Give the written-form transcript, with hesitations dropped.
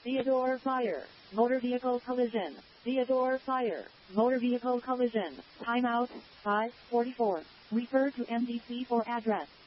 Theodore Fire. Motor vehicle collision. Theodore Fire. Motor vehicle collision. Timeout. 5:44. Refer to MDC for address.